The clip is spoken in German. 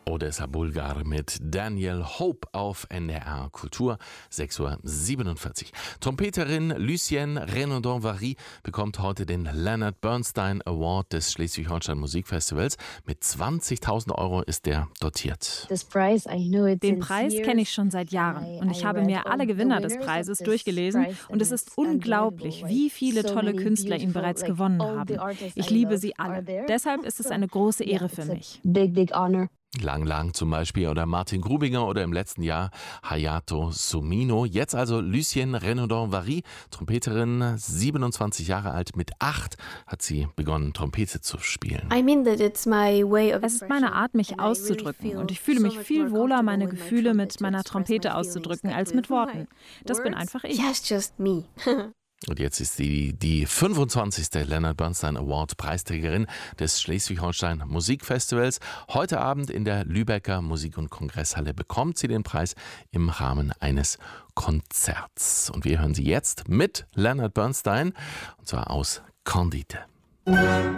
Odessa Bulgar mit Daniel Hope auf NDR Kultur, 6:47 Uhr. Trompeterin Lucienne Renaudin-Vary bekommt heute den Leonard Bernstein Award des Schleswig-Holstein Musikfestivals. Mit 20.000 € ist der dotiert. Den Preis kenne ich schon seit Jahren und ich habe mir alle Gewinner des Preises durchgelesen und es ist unglaublich, wie viele tolle Künstler ihn bereits gewonnen haben. Ich liebe sie alle. Deshalb ist es eine große Ehre für mich. Lang Lang zum Beispiel oder Martin Grubinger oder im letzten Jahr Hayato Sumino. Jetzt also Lucienne Renaudin-Vary, Trompeterin, 27 Jahre alt. Mit 8 hat sie begonnen, Trompete zu spielen. Es ist meine Art, mich auszudrücken und ich fühle mich viel wohler, meine Gefühle mit meiner Trompete auszudrücken, als mit Worten. Das bin einfach ich. Und jetzt ist sie die 25. Leonard Bernstein Award Preisträgerin des Schleswig-Holstein Musikfestivals. Heute Abend in der Lübecker Musik- und Kongresshalle bekommt sie den Preis im Rahmen eines Konzerts. Und wir hören sie jetzt mit Leonard Bernstein, und zwar aus Candide.